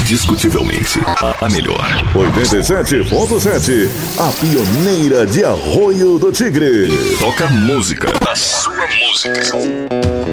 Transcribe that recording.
indiscutivelmente a melhor. 87.7, a pioneira de Arroio do Tigre. Toca música. A sua música.